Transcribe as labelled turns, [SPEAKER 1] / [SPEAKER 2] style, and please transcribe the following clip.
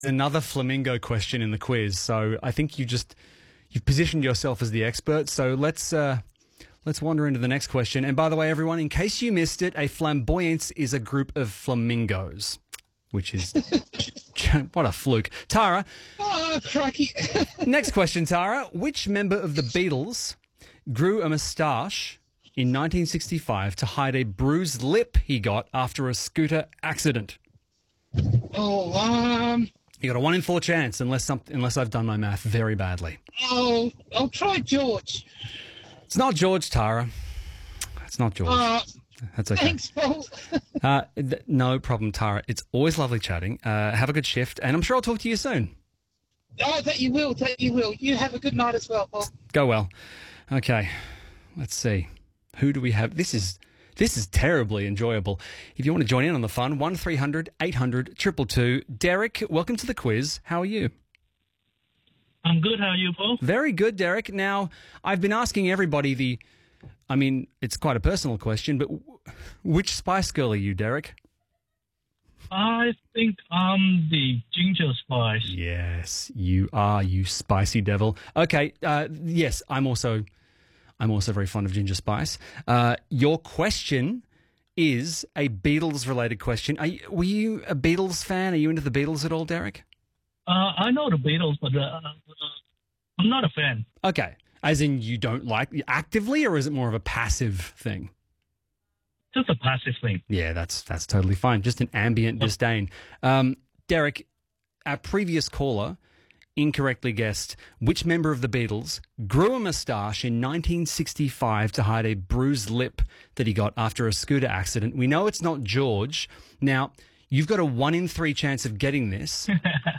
[SPEAKER 1] Another flamingo question in the quiz. So I think you've positioned yourself as the expert. So let's wander into the next question. And by the way, everyone, in case you missed it, a flamboyance is a group of flamingos, which is what a fluke. Tara.
[SPEAKER 2] Oh, crikey.
[SPEAKER 1] Next question, Tara. Which member of the Beatles grew a moustache in 1965 to hide a bruised lip he got after a scooter accident? You got a 1 in 4 chance, unless I've done my math very badly.
[SPEAKER 2] I'll try George.
[SPEAKER 1] It's not George, Tara. It's not George. That's okay.
[SPEAKER 2] Thanks, Paul.
[SPEAKER 1] No problem, Tara. It's always lovely chatting. Have a good shift, and I'm sure I'll talk to you soon.
[SPEAKER 2] Oh, that you will. You have a good night as well, Paul.
[SPEAKER 1] Go well. Okay, let's see. Who do we have? This is terribly enjoyable. If you want to join in on the fun, 1300 800 222. Derek, welcome to the quiz. How are you?
[SPEAKER 3] I'm good. How are you, Paul?
[SPEAKER 1] Very good, Derek. Now, I've been asking everybody it's quite a personal question, but which Spice Girl are you, Derek?
[SPEAKER 3] I think I'm the Ginger Spice.
[SPEAKER 1] Yes, you are, you spicy devil. Okay, yes, I'm also very fond of Ginger Spice. Your question is a Beatles-related question. Were you a Beatles fan? Are you into the Beatles at all, Derek?
[SPEAKER 3] I know the Beatles, but I'm not a fan.
[SPEAKER 1] Okay, as in you don't like actively, or is it more of a passive thing?
[SPEAKER 3] Just a passive thing.
[SPEAKER 1] Yeah, that's totally fine. Just an ambient disdain. Derek, our previous caller incorrectly guessed which member of the Beatles grew a moustache in 1965 to hide a bruised lip that he got after a scooter accident. We know it's not George. Now, you've got a 1 in 3 chance of getting this.